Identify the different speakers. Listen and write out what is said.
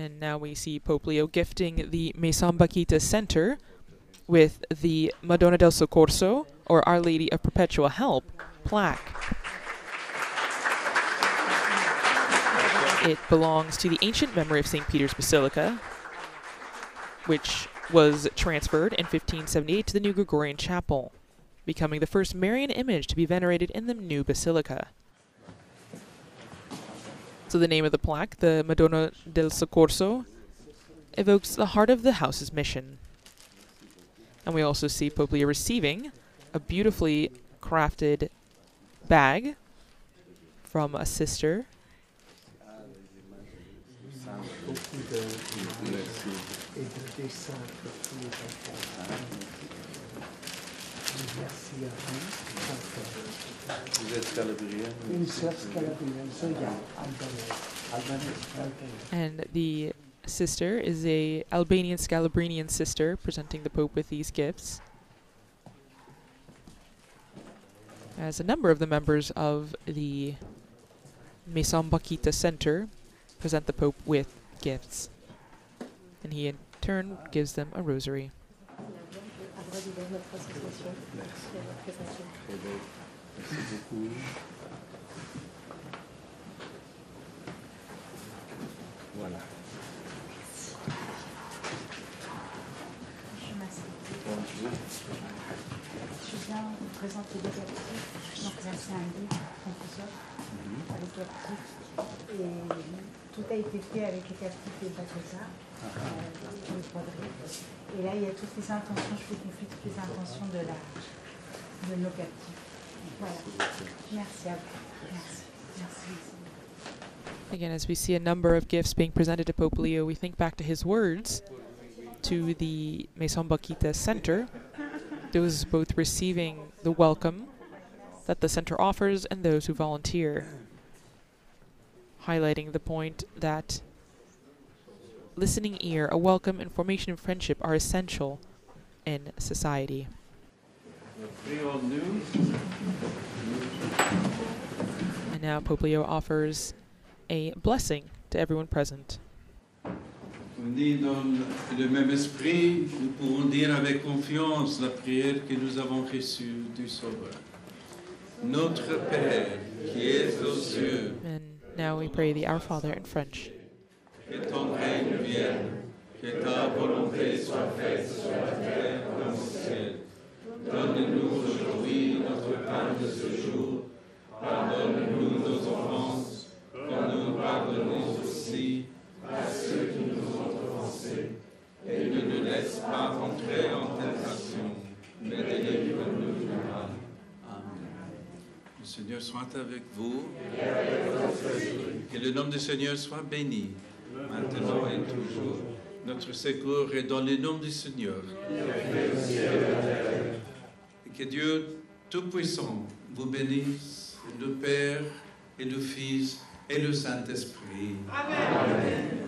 Speaker 1: And now we see Pope Leo gifting the Maison Bakhita Center with the Madonna del Soccorso, or Our Lady of Perpetual Help, plaque. It belongs to the ancient memory of St. Peter's Basilica, which was transferred in 1578 to the new Gregorian Chapel, becoming the first Marian image to be venerated in the new basilica. So the name of the plaque, the Madonna del Soccorso, evokes the heart of the house's mission. And we also see Pope Leo receiving a beautifully crafted bag from a sister. And the sister is a Albanian Scalabrinian sister, presenting the Pope with these gifts. As a number of the members of the Maison Bakhita Center present the Pope with gifts, and he in turn gives them a rosary.
Speaker 2: Voilà.
Speaker 3: Je viens vous présenter des captifs. Donc là, c'est un livre qu'on vous offre avec les captifs. Et tout a été fait avec les captifs et Bakhita, les broderies. Et là, il y a toutes les intentions, je vous confie toutes les intentions de nos captifs. Voilà. Merci à vous. Merci. Merci.
Speaker 1: Again, as we see a number of gifts being presented to Pope Leo, we think back to his words to the Maison Bakhita Center, those both receiving the welcome that the center offers and those who volunteer, highlighting the point that listening ear, a welcome, and formation of friendship are essential in society. And now Pope Leo offers a blessing to everyone present.
Speaker 4: Unis dans le même esprit, nous pouvons dire avec confiance la prière que nous avons reçue du Sauveur. Notre Père, qui es aux cieux.
Speaker 1: And now we pray the Our Father in French.
Speaker 4: Que ton règne vienne, que ta volonté soit faite sur la terre comme au ciel. Donne-nous aujourd'hui notre pain de ce jour. Pardonne-nous nos offenses, comme nous pardonnons aussi à ceux qui nous ont offensés. Et ne nous laisse pas entrer en tentation, mais délivre-nous du mal. Amen. Le Seigneur soit avec vous. Que le nom du Seigneur soit béni, maintenant et toujours. Notre secours est dans le nom du Seigneur. Et que Dieu Tout-Puissant vous bénisse, le Père et le Fils et le Saint-Esprit. Amen.